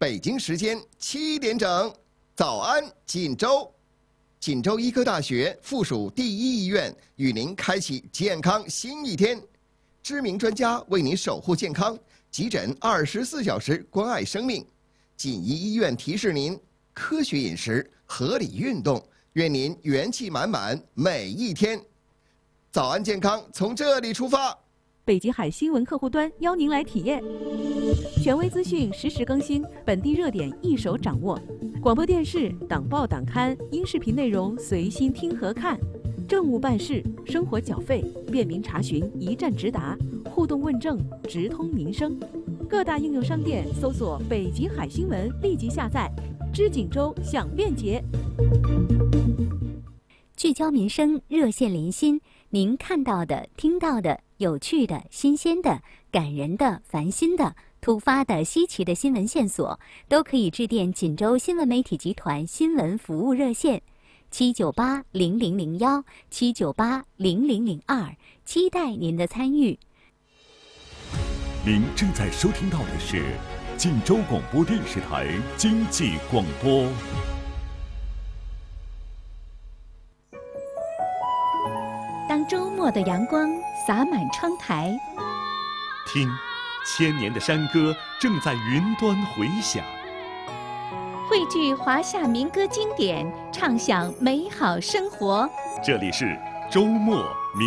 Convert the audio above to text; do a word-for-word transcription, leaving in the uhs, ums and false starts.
北京时间七点整，早安锦州。锦州医科大学附属第一医院与您开启健康新一天，知名专家为您守护健康，急诊二十四小时关爱生命。锦医医院提示您：科学饮食，合理运动，愿您元气满满每一天。早安健康从这里出发。 北极海新闻客户端邀您来体验，权威资讯实时更新，本地热点一手掌握。广播电视、党报党刊、音视频内容随心听和看，政务办事、生活缴费便民查询一站直达，互动问政直通民生。各大应用商店搜索“北极海新闻”，立即下载，知锦州享便捷。 聚焦民生，热线连心，您看到的、听到的、有趣的、新鲜的、感人的、烦心的、突发的、稀奇的新闻线索，都可以致电锦州新闻媒体集团新闻服务热线七九八零零零幺七九八零零零二，期待您的参与。 您正在收听到的是锦州广播电视台经济广播。 当周末的阳光洒满窗台， 听，千年的山歌正在云端回响。 汇聚华夏民歌经典，畅享美好生活。 这里是周末